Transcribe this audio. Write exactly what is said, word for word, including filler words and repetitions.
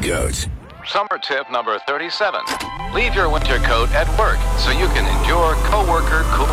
Goat. Summer tip number thirty-seven. Leave your winter coat at work so you can endure coworker cool